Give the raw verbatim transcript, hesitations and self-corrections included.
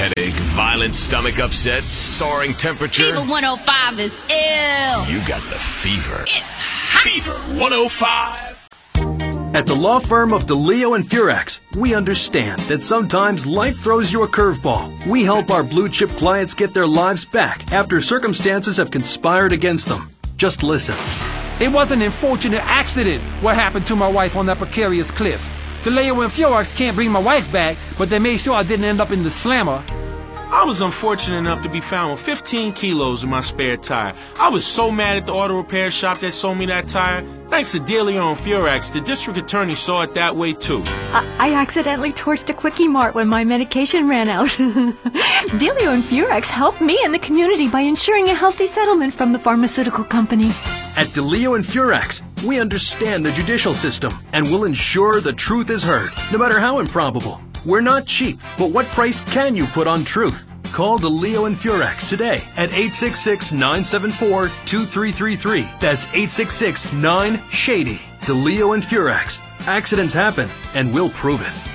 headache, violent stomach upset, soaring temperature. Fever one oh five is ill. You got the fever. It's hot. Fever one oh five. At the law firm of DeLeo and Furex, we understand that sometimes life throws you a curveball. We help our blue chip clients get their lives back after circumstances have conspired against them. Just listen. It was an unfortunate accident what happened to my wife on that precarious cliff. DeLeo and Furex can't bring my wife back, but they made sure I didn't end up in the slammer. I was unfortunate enough to be found with fifteen kilos in my spare tire. I was so mad at the auto repair shop that sold me that tire. Thanks to DeLeo and Furex, the district attorney saw it that way too. I, I accidentally torched a Quickie Mart when my medication ran out. DeLeo and Furex helped me and the community by ensuring a healthy settlement from the pharmaceutical company. At DeLeo and Furex, we understand the judicial system and will ensure the truth is heard, no matter how improbable. We're not cheap, but what price can you put on truth? Call DeLeo and Furex today at eight six six, nine seven four, two three three three. That's eight six six, nine, SHADY. DeLeo and Furex. Accidents happen, and we'll prove it.